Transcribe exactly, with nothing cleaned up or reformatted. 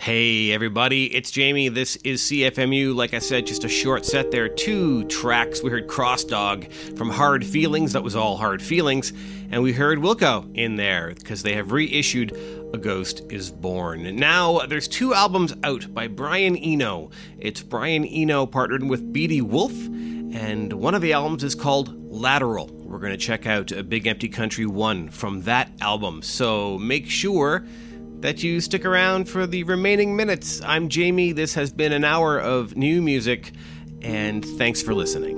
Hey everybody, it's Jamie. This is C F M U. Like I said, just a short set there. Two tracks. We heard Cross Dog from Hard Feelings. That was all Hard Feelings. And we heard Wilco in there because they have reissued A Ghost Is Born. And now there's two albums out by Brian Eno. It's Brian Eno partnered with Beatty Wolf. And one of the albums is called Lateral. We're going to check out A Big Empty Country one from that album. So make sure that you stick around for the remaining minutes. I'm Jamie. This has been an hour of new music, and thanks for listening.